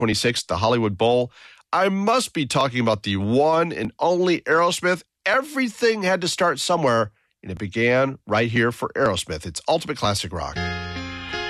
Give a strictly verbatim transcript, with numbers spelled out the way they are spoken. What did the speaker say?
twenty-sixth, the Hollywood Bowl. I must be talking about the one and only Aerosmith. Everything had to start somewhere, and it began right here for Aerosmith. It's Ultimate Classic Rock.